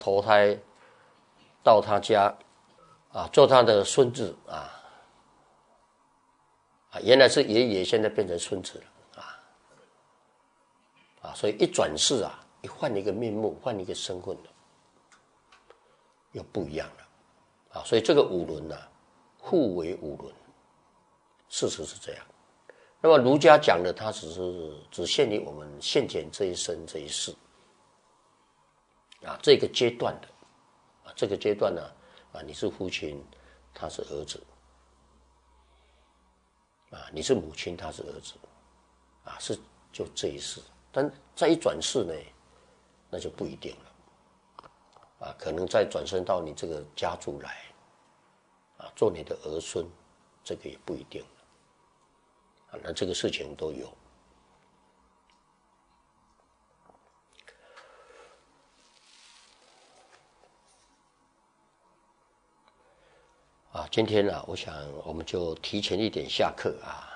投胎到他家做他的孙子原来是爷爷，现在变成孙子了所以一转世一换一个面目，换一个身份了，又不一样了所以这个五轮互为五轮，事实是这样。那么儒家讲的，它只限于我们现前这一生这一世这个阶段的这个阶段呢你是父亲，他是儿子你是母亲，他是儿子是就这一世。但再一转世呢，那就不一定了可能再转生到你这个家族来做你的儿孙，这个也不一定那这个事情都有。今天我想我们就提前一点下课